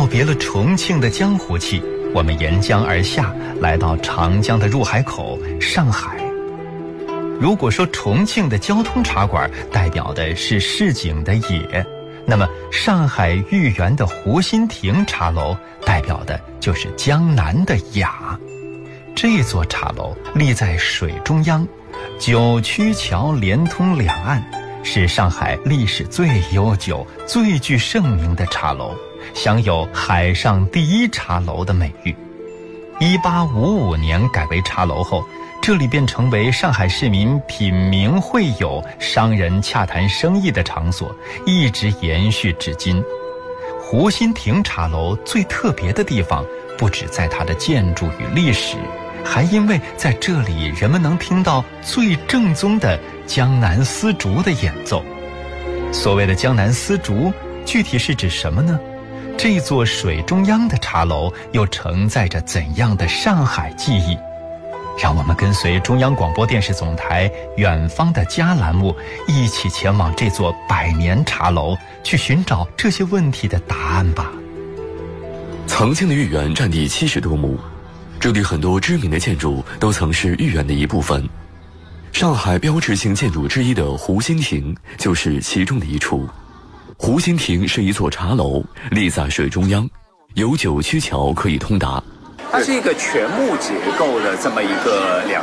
告别了重庆的江湖气，我们沿江而下，来到长江的入海口上海。如果说重庆的交通茶馆代表的是市井的野，那么上海豫园的湖心亭茶楼代表的就是江南的雅。这座茶楼立在水中央，9曲桥连通两岸，是上海历史最悠久、最具盛名的茶楼，享有海上第一茶楼的美誉。1855年改为茶楼后，这里便成为上海市民品茗会友、商人洽谈生意的场所，一直延续至今。湖心亭茶楼最特别的地方，不只在它的建筑与历史，还因为在这里人们能听到最正宗的江南丝竹的演奏。所谓的江南丝竹，具体是指什么呢？这座水中央的茶楼又承载着怎样的上海记忆？让我们跟随中央广播电视总台远方的家栏目，一起前往这座100年茶楼，去寻找这些问题的答案吧。 曾经的豫园占地70多亩，这里很多知名的建筑都曾是豫园的一部分。上海标志性建筑之一的湖心亭就是其中的一处。湖心亭是一座茶楼，立在水中央，有9曲桥可以通达。 它是一个全木结构的这么一个